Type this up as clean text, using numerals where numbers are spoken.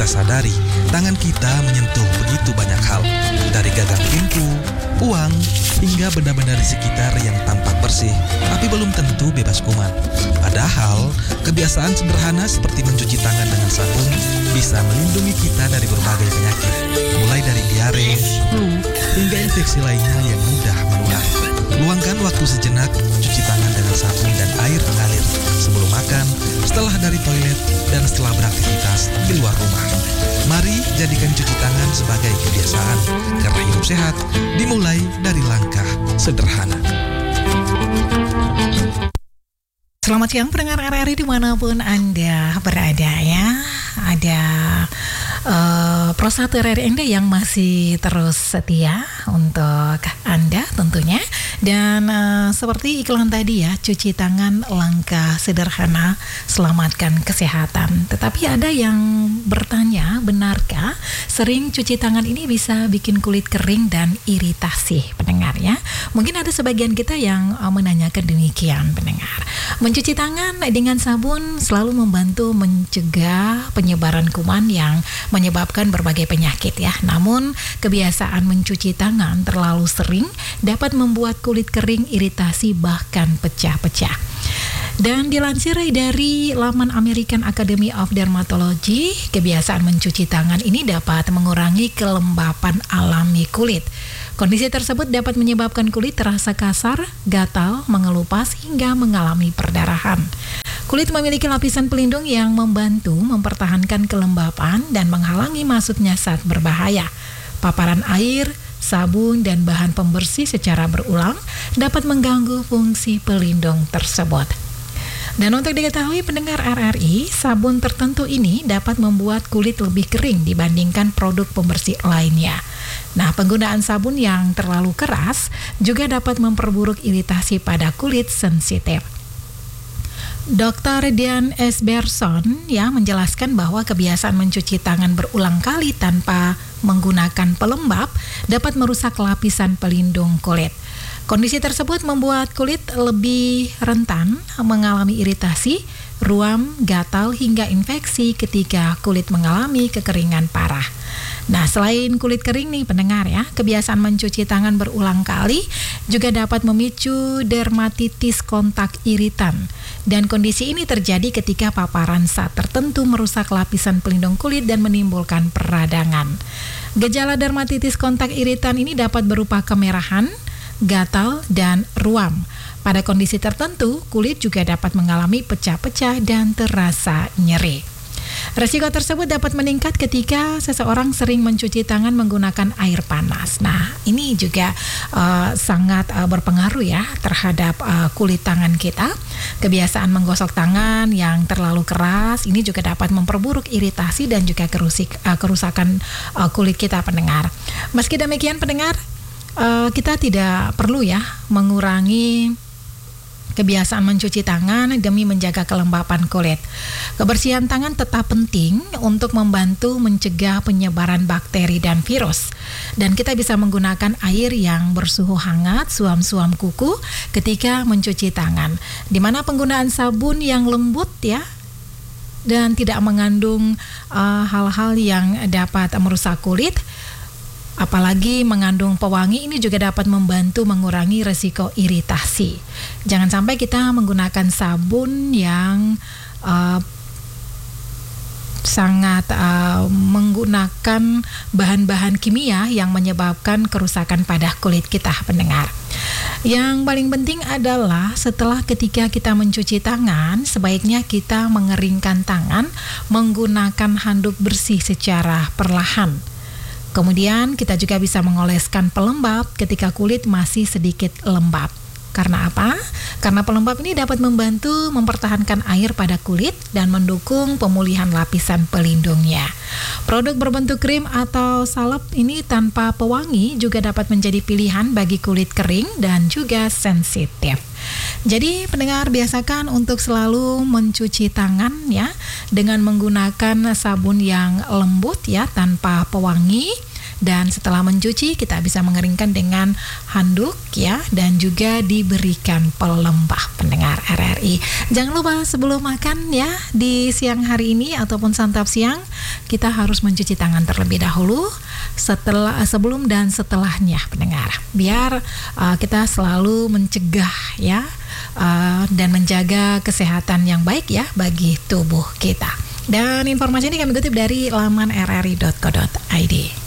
sadari, tangan kita menyentuh begitu banyak hal, dari gagang pintu, uang, hingga benda-benda di sekitar yang tampak bersih, tapi belum tentu bebas kuman. Padahal, kebiasaan sederhana seperti mencuci tangan dengan sabun bisa melindungi kita dari berbagai penyakit, mulai dari diare, flu, hingga infeksi lainnya yang mudah menular. Luangkan waktu sejenak cuci tangan dengan sabun dan air mengalir sebelum makan, setelah dari toilet, dan setelah beraktivitas di luar rumah. Mari jadikan cuci tangan sebagai kebiasaan, karena hidup sehat dimulai dari langkah sederhana. Selamat siang pendengar RRI dimanapun Anda berada ya. Ada Pro1 RRI Anda yang masih terus setia untuk Anda tentunya. Dan seperti iklan tadi ya, cuci tangan langkah sederhana selamatkan kesehatan. Tetapi ada yang bertanya, benarkah sering cuci tangan ini bisa bikin kulit kering dan iritasi pendengar ya? Mungkin ada sebagian kita yang menanyakan demikian pendengar. Mencuci tangan dengan sabun selalu membantu mencegah penyebaran kuman yang menyebabkan berbagai penyakit ya. Namun kebiasaan mencuci tangan terlalu sering dapat membuat kulit kering, iritasi, bahkan pecah-pecah. Dan dilansir dari laman American Academy of Dermatology, kebiasaan mencuci tangan ini dapat mengurangi kelembapan alami kulit. Kondisi tersebut dapat menyebabkan kulit terasa kasar, gatal, mengelupas, hingga mengalami perdarahan. Kulit memiliki lapisan pelindung yang membantu mempertahankan kelembapan dan menghalangi masuknya zat berbahaya. Paparan air, sabun, dan bahan pembersih secara berulang dapat mengganggu fungsi pelindung tersebut. Dan untuk diketahui pendengar RRI, sabun tertentu ini dapat membuat kulit lebih kering dibandingkan produk pembersih lainnya. Nah, penggunaan sabun yang terlalu keras juga dapat memperburuk iritasi pada kulit sensitif. Dr. Dian Esberson ya menjelaskan bahwa kebiasaan mencuci tangan berulang kali tanpa menggunakan pelembab dapat merusak lapisan pelindung kulit. Kondisi tersebut membuat kulit lebih rentan mengalami iritasi, ruam, gatal, hingga infeksi ketika kulit mengalami kekeringan parah. Nah, selain kulit kering nih pendengar ya, kebiasaan mencuci tangan berulang kali juga dapat memicu dermatitis kontak iritan. Dan kondisi ini terjadi ketika paparan zat tertentu merusak lapisan pelindung kulit dan menimbulkan peradangan. Gejala dermatitis kontak iritan ini dapat berupa kemerahan, gatal, dan ruam. Pada kondisi tertentu, kulit juga dapat mengalami pecah-pecah dan terasa nyeri. Resiko tersebut dapat meningkat ketika seseorang sering mencuci tangan menggunakan air panas. Nah, ini juga sangat berpengaruh ya terhadap kulit tangan kita. Kebiasaan menggosok tangan yang terlalu keras ini juga dapat memperburuk iritasi dan juga kerusakan kulit kita pendengar. Meski demikian pendengar, kita tidak perlu ya mengurangi kebiasaan mencuci tangan demi menjaga kelembapan kulit. Kebersihan tangan tetap penting untuk membantu mencegah penyebaran bakteri dan virus. Dan kita bisa menggunakan air yang bersuhu hangat, suam-suam kuku ketika mencuci tangan. Di mana penggunaan sabun yang lembut ya, dan tidak mengandung hal-hal yang dapat merusak kulit, apalagi mengandung pewangi, ini juga dapat membantu mengurangi resiko iritasi. Jangan sampai kita menggunakan sabun yang sangat menggunakan bahan-bahan kimia yang menyebabkan kerusakan pada kulit kita pendengar. Yang paling penting adalah setelah ketika kita mencuci tangan, sebaiknya kita mengeringkan tangan menggunakan handuk bersih secara perlahan. Kemudian kita juga bisa mengoleskan pelembab ketika kulit masih sedikit lembab. Karena apa? Karena pelembab ini dapat membantu mempertahankan air pada kulit dan mendukung pemulihan lapisan pelindungnya. Produk berbentuk krim atau salep ini tanpa pewangi juga dapat menjadi pilihan bagi kulit kering dan juga sensitif. Jadi pendengar, biasakan untuk selalu mencuci tangan ya dengan menggunakan sabun yang lembut ya tanpa pewangi. Dan setelah mencuci kita bisa mengeringkan dengan handuk ya, dan juga diberikan pelembab pendengar RRI. Jangan lupa sebelum makan ya di siang hari ini ataupun santap siang, kita harus mencuci tangan terlebih dahulu sebelum dan setelahnya pendengar. Biar kita selalu mencegah ya dan menjaga kesehatan yang baik ya bagi tubuh kita. Dan informasi ini kami kutip dari laman rri.co.id.